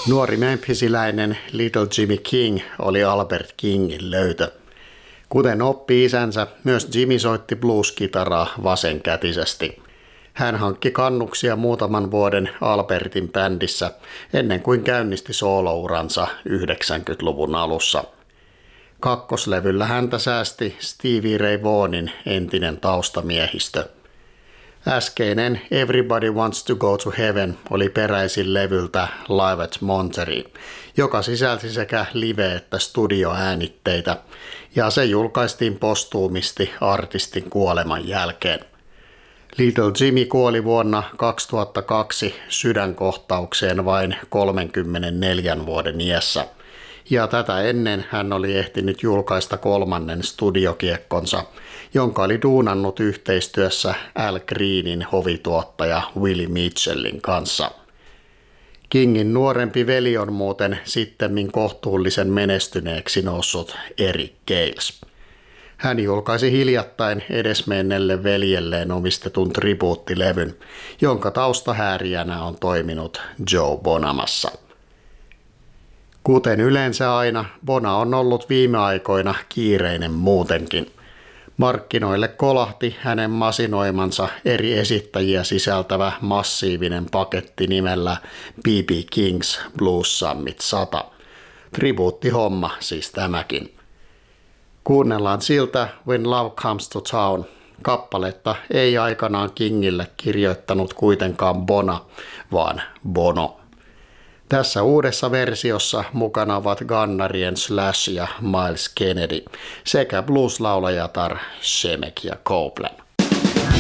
Nuori memphisiläinen Little Jimmy King oli Albert Kingin löytö. Kuten oppi isänsä, myös Jimmy soitti blues-kitaraa vasenkätisesti. Hän hankki kannuksia muutaman vuoden Albertin bändissä ennen kuin käynnisti soolouransa 90-luvun alussa. Kakkoslevyllä häntä säästi Stevie Ray Vaughanin entinen taustamiehistö. Äskeinen Everybody Wants to Go to Heaven oli peräisin levyltä Live at Monterey, joka sisälsi sekä live- että studioäänitteitä, ja se julkaistiin postuumisti artistin kuoleman jälkeen. Little Jimmy kuoli vuonna 2002 sydänkohtaukseen vain 34 vuoden iässä, ja tätä ennen hän oli ehtinyt julkaista 3. studiokiekkonsa, jonka oli duunannut yhteistyössä Al Greenin hovituottaja Willie Mitchellin kanssa. Kingin nuorempi veli on muuten sittemmin kohtuullisen menestyneeksi noussut Eric Gales. Hän julkaisi hiljattain edesmenneelle veljelleen omistetun tribuuttilevyn, jonka taustahäärijänä on toiminut Joe Bonamassa. Kuten yleensä aina, Bona on ollut viime aikoina kiireinen muutenkin. Markkinoille kolahti hänen masinoimansa eri esittäjiä sisältävä massiivinen paketti nimellä B.B. King's Blues Summit 100. Tribuuttihomma siis tämäkin. Kuunnellaan siltä When Love Comes to Town. Kappaletta ei aikanaan Kingille kirjoittanut kuitenkaan Bona, vaan Bono. Tässä uudessa versiossa mukana ovat Gunnarien Slash ja Miles Kennedy sekä blues-laulajatar Shemek ja Copeland.